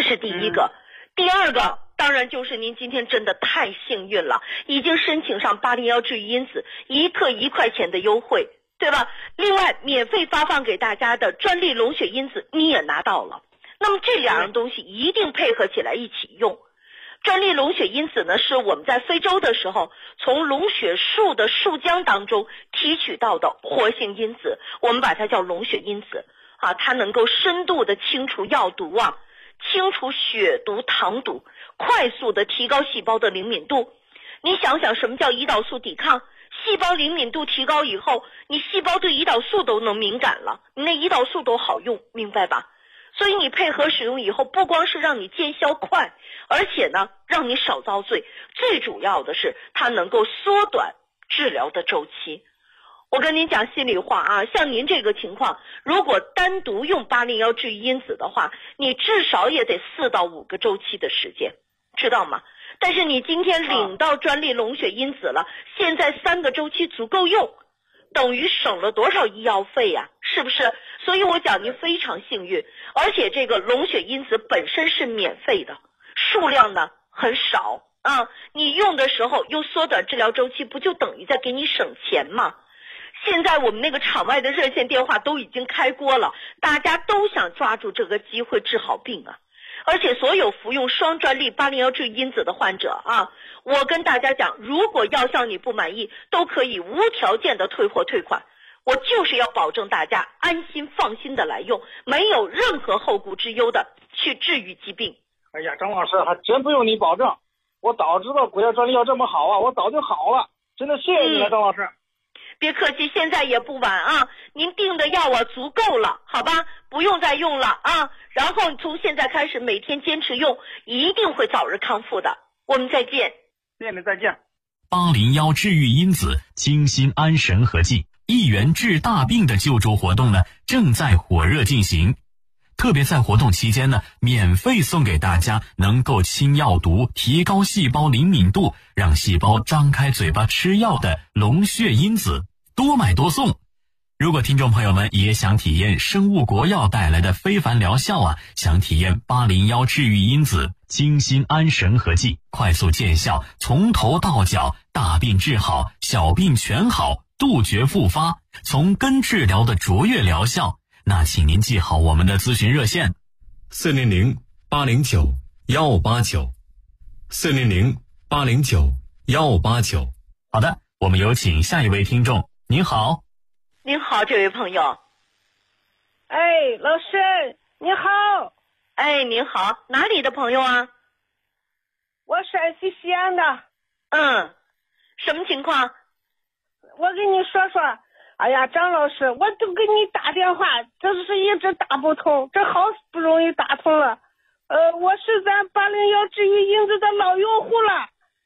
是第一个。第二个当然就是您今天真的太幸运了，已经申请上801治愈因子1克1块钱的优惠，对吧？另外免费发放给大家的专利龙血因子你也拿到了，那么这两样东西一定配合起来一起用。专利龙血因子呢，是我们在非洲的时候从龙血树的树浆当中提取到的活性因子，我们把它叫龙血因子啊，它能够深度的清除药毒啊，清除血毒糖毒，快速的提高细胞的灵敏度。你想想什么叫胰岛素抵抗？细胞灵敏度提高以后，你细胞对胰岛素都能敏感了，你那胰岛素都好用，明白吧？所以你配合使用以后，不光是让你见效快，而且呢让你少遭罪，最主要的是它能够缩短治疗的周期。我跟您讲心里话啊，像您这个情况，如果单独用801治愈因子的话，你至少也得4到5个周期的时间，知道吗？但是你今天领到专利龙血因子了，现在3个周期足够用，等于省了多少医药费呀，是不是？所以我讲您非常幸运，而且这个龙血因子本身是免费的，数量呢很少啊，你用的时候又缩短治疗周期，不就等于在给你省钱吗？现在我们那个场外的热线电话都已经开锅了，大家都想抓住这个机会治好病啊！而且所有服用双专利801治愈因子的患者啊，我跟大家讲，如果药效你不满意，都可以无条件的退货退款。我就是要保证大家安心放心的来用，没有任何后顾之忧的去治愈疾病。 哎呀，张老师还真不用你保证，我早知道国家专利药这么好啊，我早就好了，真的谢谢你了，张老师。 别客气，现在也不晚啊，您订的药啊足够了，好吧，不用再用了啊，然后从现在开始每天坚持用，一定会早日康复的。我们再见。 谢谢你，再见。 801治愈因子清心安神和剂1元治大病的救助活动呢，正在火热进行。特别在活动期间呢，免费送给大家能够清药毒、提高细胞灵敏度，让细胞张开嘴巴吃药的龙血因子，多买多送。如果听众朋友们也想体验生物国药带来的非凡疗效啊，想体验801治愈因子清心安神和剂，快速见效，从头到脚大病治好，小病全好，杜绝复发，从根治疗的卓越疗效，那请您记好我们的咨询热线400-809-1589 400-809-1589。好的，我们有请下一位听众。您好。 您好，这位朋友。 哎，老师你好。 哎，您好，哪里的朋友啊？ 我陕西西安的。 什么情况？ 我跟你说说。哎呀，张老师，我都给你打电话，就是一直打不通，这好不容易打通了。我是咱801治愈因子的老用户了。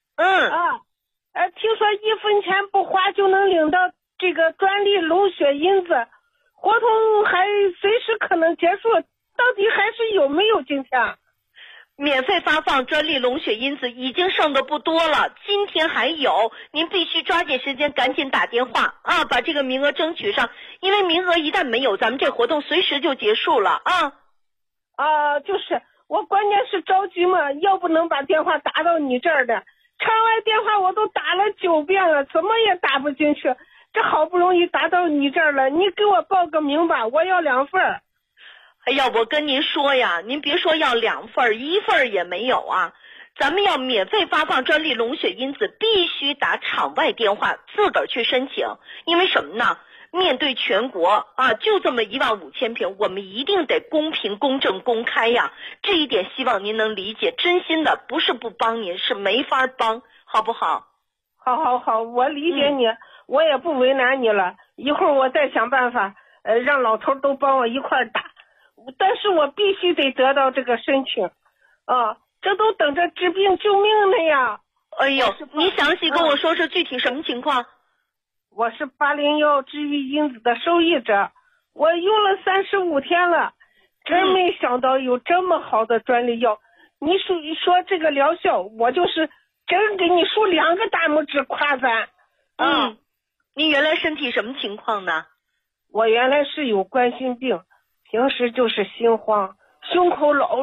听说1分钱不花就能领到这个专利龙血因子，活动还随时可能结束，到底还是有没有今天？ 免费发放专利龙血因子已经剩的不多了，今天还有，您必须抓紧时间赶紧打电话啊，把这个名额争取上，因为名额一旦没有，咱们这活动随时就结束了啊。 就是我关键是着急嘛，要不能把电话打到你这儿的，场外电话我都打了9遍了，怎么也打不进去，这好不容易打到你这儿了，你给我报个名吧，我要2份。 哎呀，我跟您说呀，您别说要2份，1份也没有啊。咱们要免费发放专利龙血因子，必须打场外电话自个儿去申请，因为什么呢？面对全国啊，就这么15000瓶，我们一定得公平、公正、公开呀。这一点希望您能理解，真心的，不是不帮您，是没法帮，好不好？ 好，我理解你，我也不为难你了。一会儿我再想办法，让老头都帮我一块打。但是我必须得得到这个申请，这都等着治病救命了呀！ 哎呦，你详细跟我说说具体什么情况？ 我是801治愈因子的受益者，我用了35天了，真没想到有这么好的专利药。你说这个疗效，我就是真给你竖2个大拇指夸赞。 你原来身体什么情况呢？ 我原来是有冠心病。平时就是心慌，胸口老